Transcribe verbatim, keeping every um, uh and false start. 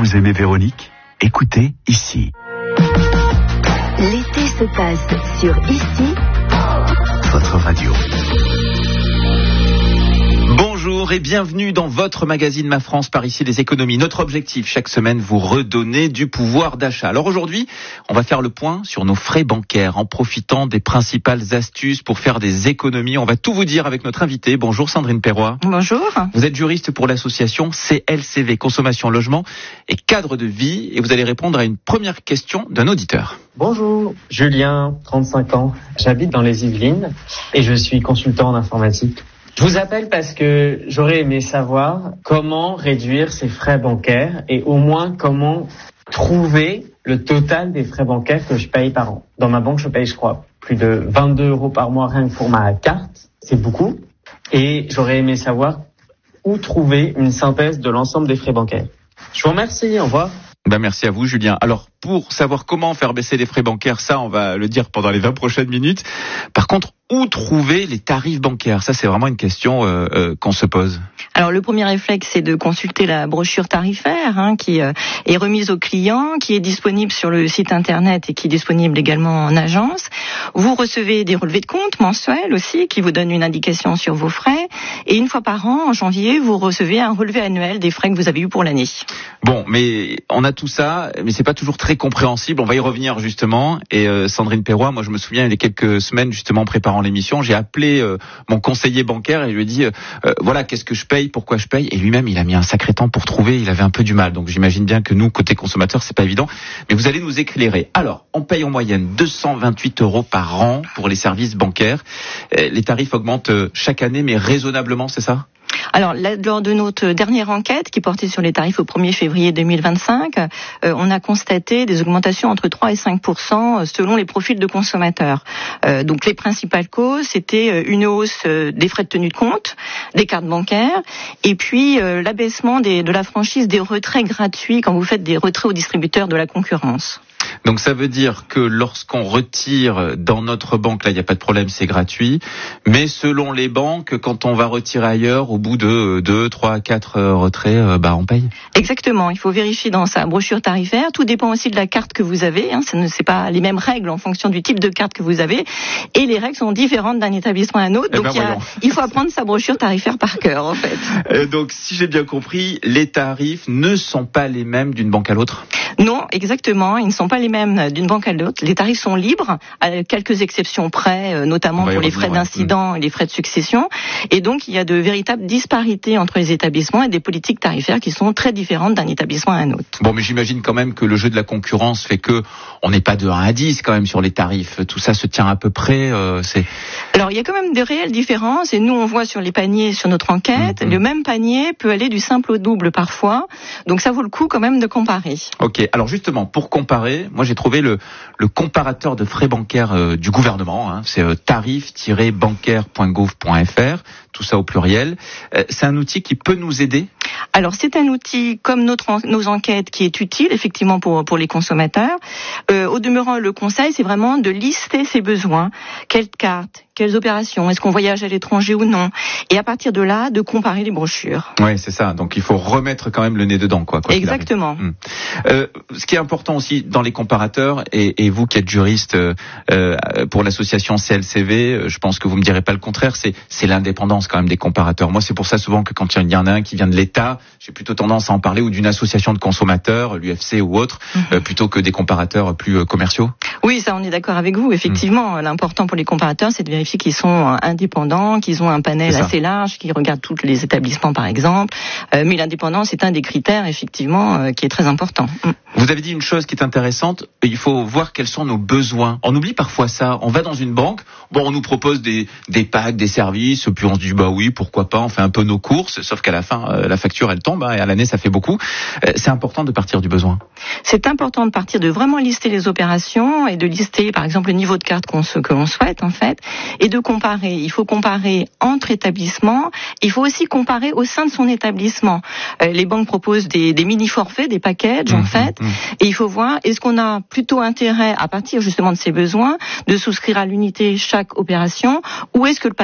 vous aimez Véronique? Écoutez ici. L'été se passe sur Ici, Votre radio. Bonjour et bienvenue dans votre magazine Ma France par ici les économies. Notre objectif chaque semaine, vous redonner du pouvoir d'achat. Alors aujourd'hui, on va faire le point sur nos frais bancaires en profitant des principales astuces pour faire des économies. On va tout vous dire avec notre invité. Bonjour Sandrine Perroy. Bonjour. Vous êtes juriste pour l'association C L C V, Consommation, Logement et Cadre de Vie, et vous allez répondre à une première question d'un auditeur. Bonjour, Julien, trente-cinq ans. J'habite dans les Yvelines et je suis consultant en informatique. Je vous appelle parce que j'aurais aimé savoir comment réduire ces frais bancaires et au moins comment trouver le total des frais bancaires que je paye par an. Dans ma banque, je paye, je crois, plus de vingt-deux euros par mois rien que pour ma carte. C'est beaucoup. Et j'aurais aimé savoir où trouver une synthèse de l'ensemble des frais bancaires. Je vous remercie, au revoir. Ben merci à vous Julien. Alors pour savoir comment faire baisser les frais bancaires, ça on va le dire pendant les vingt prochaines minutes. Par contre, où trouver les tarifs bancaires? Ça c'est vraiment une question euh, euh, qu'on se pose. Alors le premier réflexe, c'est de consulter la brochure tarifaire hein, qui euh, est remise aux clients, qui est disponible sur le site internet et qui est disponible également en agence. Vous recevez des relevés de compte mensuels aussi qui vous donnent une indication sur vos frais. Et une fois par an, en janvier, vous recevez un relevé annuel des frais que vous avez eu pour l'année. Bon, mais on a tout ça, mais c'est pas toujours très compréhensible. On va y revenir justement. Et euh, Sandrine Perroy, moi je me souviens il y a quelques semaines justement en préparant l'émission, j'ai appelé euh, mon conseiller bancaire et je lui ai dit euh, euh, voilà qu'est-ce que je paye, pourquoi je paye. Et lui-même il a mis un sacré temps pour trouver. Il avait un peu du mal. Donc j'imagine bien que nous côté consommateurs c'est pas évident. Mais vous allez nous éclairer. Alors on paye en moyenne deux cent vingt-huit euros par an pour les services bancaires. Euh, les tarifs augmentent euh, chaque année, mais raisonnablement, c'est ça? Alors, là, lors de notre dernière enquête qui portait sur les tarifs au premier février deux mille vingt-cinq, euh, on a constaté des augmentations entre trois et cinq pour cent selon les profils de consommateurs. Euh, donc, les principales causes, c'était une hausse des frais de tenue de compte, des cartes bancaires, et puis euh, l'abaissement des, de la franchise des retraits gratuits quand vous faites des retraits aux distributeurs de la concurrence. Donc ça veut dire que lorsqu'on retire dans notre banque, là il n'y a pas de problème, c'est gratuit, mais selon les banques, quand on va retirer ailleurs, au bout de deux, trois, quatre retraits, bah on paye. Exactement, il faut vérifier dans sa brochure tarifaire, tout dépend aussi de la carte que vous avez, hein. Ce n'est pas les mêmes règles en fonction du type de carte que vous avez, et les règles sont différentes d'un établissement à un autre, donc eh ben, il, y a, il faut apprendre sa brochure tarifaire par cœur en fait. Euh, donc si j'ai bien compris, les tarifs ne sont pas les mêmes d'une banque à l'autre? Non, exactement, ils ne sont pas les mêmes d'une banque à l'autre. Les tarifs sont libres, à quelques exceptions près, notamment pour les frais d'incident et les frais de succession. Et donc, il y a de véritables disparités entre les établissements et des politiques tarifaires qui sont très différentes d'un établissement à un autre. Bon, mais j'imagine quand même que le jeu de la concurrence fait que on n'est pas de un à dix quand même sur les tarifs. Tout ça se tient à peu près. Euh, c'est... Alors, il y a quand même de réelles différences. Et nous, on voit sur les paniers, sur notre enquête, mmh, le même panier peut aller du simple au double parfois. Donc, ça vaut le coup quand même de comparer. Ok. Alors justement, pour comparer, moi j'ai trouvé le, le comparateur de frais bancaires euh, du gouvernement, hein, c'est euh, tarif tiret bancaire point gouv point f r, tout ça au pluriel. Euh, c'est un outil qui peut nous aider? Alors c'est un outil comme notre, nos enquêtes qui est utile effectivement pour, pour les consommateurs. Euh, au demeurant, le conseil c'est vraiment de lister ses besoins. Quelle carte, quelles opérations, est-ce qu'on voyage à l'étranger ou non? Et à partir de là, de comparer les brochures. Oui, c'est ça. Donc il faut remettre quand même le nez dedans, quoi. quoi Exactement. Hum. Euh, ce qui est important aussi dans les comparateurs, et, et vous qui êtes juriste euh, pour l'association C L C V, je pense que vous me direz pas le contraire, c'est, c'est l'indépendance quand même des comparateurs. Moi, c'est pour ça souvent que quand il y en a un qui vient de l'État, j'ai plutôt tendance à en parler, ou d'une association de consommateurs, l'U F C ou autre, mmh. euh, plutôt que des comparateurs plus euh, commerciaux. Oui, ça, on est d'accord avec vous. Effectivement, mmh. l'important pour les comparateurs, c'est de vérifier qu'ils sont indépendants, qu'ils ont un panel assez large, qu'ils regardent tous les établissements, par exemple. Euh, mais l'indépendance est un des critères, effectivement, euh, qui est très important. Mmh. Vous avez dit une chose qui est intéressante, il faut voir quels sont nos besoins. On oublie parfois ça. On va dans une banque, bon, on nous propose des, des packs, des services, puis on se dit, bah oui, pourquoi pas, on fait un peu nos courses, sauf qu'à la fin, euh, la facture, elle tombe, hein, et à l'année, ça fait beaucoup. Euh, c'est important de partir du besoin. C'est important de partir de vraiment lister les opérations et de lister, par exemple, le niveau de carte qu'on se, que l'on souhaite, en fait, et de comparer. Il faut comparer entre établissements. Il faut aussi comparer au sein de son établissement. Euh, les banques proposent des, des mini-forfaits, des packages, mmh, en fait, mmh. et il faut voir, est-ce qu'on a plutôt intérêt, à partir justement de ses besoins, de souscrire à l'unité chaque opération, ou est-ce que le